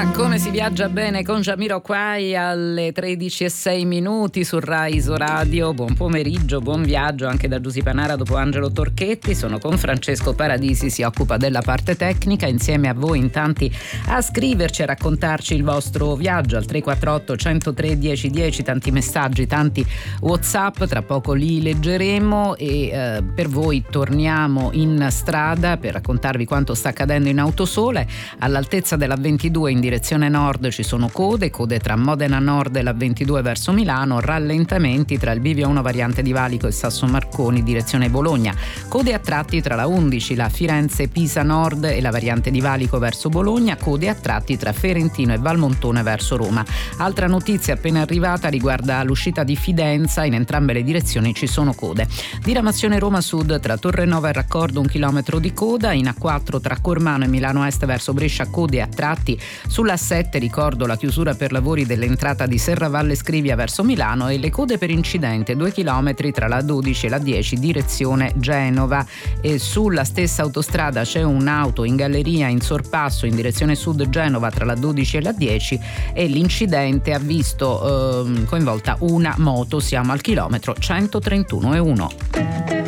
Come si viaggia bene con Jamiroquai alle 13:06 su Rai Radio. Buon pomeriggio, buon viaggio anche da Giusy Panara dopo Angelo Torchetti. Sono con Francesco Paradisi, si occupa della parte tecnica, insieme a voi in tanti a scriverci, a raccontarci il vostro viaggio al 348 103 1010, tanti messaggi, tanti WhatsApp, tra poco li leggeremo e per voi torniamo in strada per raccontarvi quanto sta accadendo in Autosole. All'altezza della 22 in direzione nord ci sono code tra Modena Nord e la 22 verso Milano, rallentamenti tra il bivio 1 variante di Valico e Sasso Marconi direzione Bologna, code a tratti tra la 11, la Firenze Pisa Nord e la variante di Valico verso Bologna, code a tratti tra Ferentino e Valmontone verso Roma. Altra notizia appena arrivata riguarda l'uscita di Fidenza, in entrambe le direzioni ci sono code. Diramazione Roma Sud tra Torrenova e Raccordo 1 chilometro di coda, in A4 tra Cormano e Milano Est verso Brescia code a tratti, sulla 7 ricordo la chiusura per lavori dell'entrata di Serravalle Scrivia verso Milano e le code per incidente 2 chilometri tra la 12 e la 10 direzione Genova, e sulla stessa autostrada c'è un'auto in galleria in sorpasso in direzione sud Genova tra la 12 e la 10 e l'incidente ha visto coinvolta una moto, siamo al chilometro 131,1.